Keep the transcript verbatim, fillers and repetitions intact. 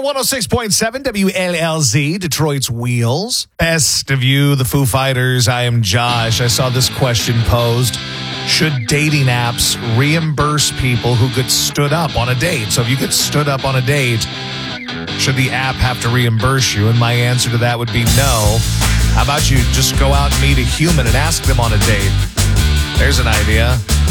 one oh six point seven W L L Z, Detroit's Wheels. Best of you, the Foo Fighters. I am Josh. I saw this question posed. Should dating apps reimburse people who get stood up on a date? So if you get stood up on a date, should the app have to reimburse you? And my answer to that would be no. How about you just go out and meet a human and ask them on a date? There's an idea.